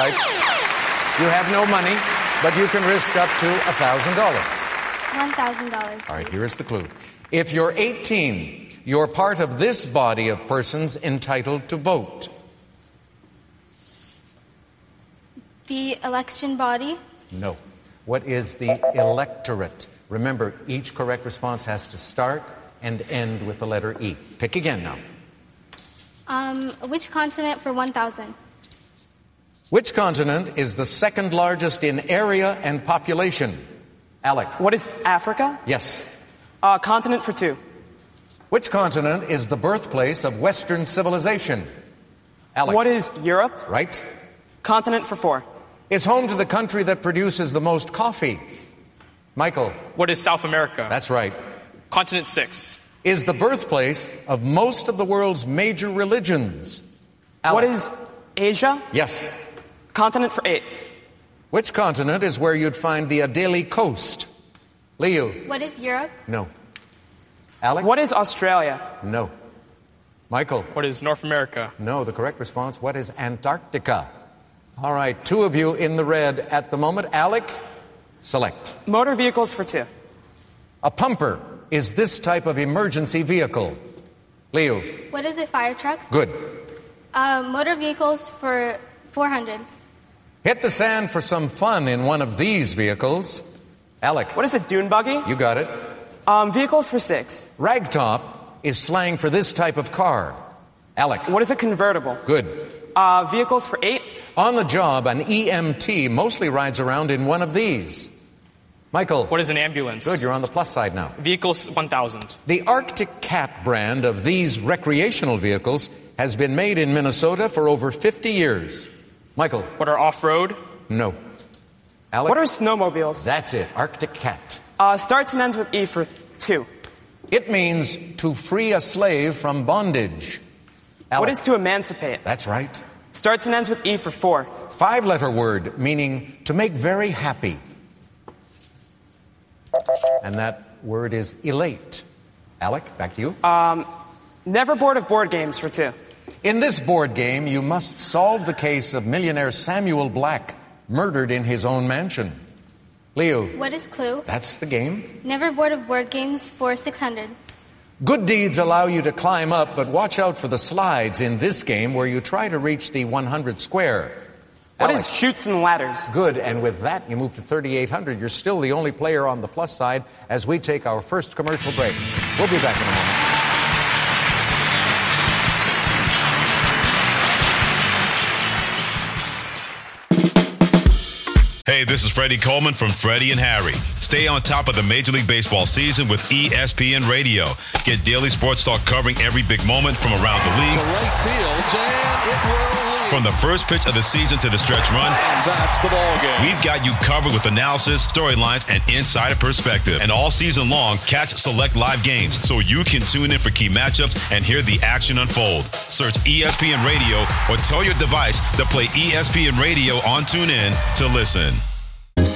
right. You have no money, but you can risk up to $1,000. $1,000. All right, here's the clue. If you're 18, you're part of this body of persons entitled to vote. The election body. No. What is the electorate? Remember, each correct response has to start and end with the letter E. Pick again now. Which continent for 1,000? Which continent is the second largest in area and population? Alec. What is Africa? Yes. Continent for 2. Which continent is the birthplace of Western civilization? Alec. What is Europe? Right. Continent for 4. Is home to the country that produces the most coffee? Michael. What is South America? That's right. Continent 6. Is the birthplace of most of the world's major religions? Alec. What is Asia? Yes. Continent for 8. Which continent is where you'd find the Adelie Coast? Leo. What is Europe? No. Alec? What is Australia? No. Michael? What is North America? No. The correct response, what is Antarctica? All right, 2 of you in the red at the moment. Alec, select. Motor vehicles for 2. A pumper is this type of emergency vehicle. Leo? What is it? Fire truck? Good. Motor vehicles for 400. Hit the sand for some fun in one of these vehicles. Alec? What is a dune buggy? You got it. Vehicles for 6. Ragtop is slang for this type of car. Alec? What is a convertible? Good. Vehicles for 8. On the job, an EMT mostly rides around in one of these. Michael? What is an ambulance? Good, you're on the plus side now. Vehicles 1,000. The Arctic Cat brand of these recreational vehicles has been made in Minnesota for over 50 years. Michael? What are off-road? No. Alec? What are snowmobiles? That's it, Arctic Cat. Starts and ends with E for 2. It means to free a slave from bondage. Alec? What is to emancipate? That's right. Starts and ends with E for 4. 5-letter word meaning to make very happy. And that word is elate. Alec, back to you. Never bored of board games for 2. In this board game, you must solve the case of millionaire Samuel Black, murdered in his own mansion. Leo. What is Clue? That's the game. Never bored of board games for 600. Good deeds allow you to climb up, but watch out for the slides in this game where you try to reach the 100 square. What Alex. is chutes and ladders? Good, and with that, you move to 3,800. You're still the only player on the plus side as we take our first commercial break. We'll be back in a moment. Hey, this is Freddie Coleman from Freddie and Harry. Stay on top of the Major League Baseball season with ESPN Radio. Get daily sports talk covering every big moment from around the league. To right field, and it will lead. From the first pitch of the season to the stretch run. And that's the ball game. We've got you covered with analysis, storylines, and insider perspective. And all season long, catch select live games so you can tune in for key matchups and hear the action unfold. Search ESPN Radio or tell your device to play ESPN Radio on TuneIn to listen.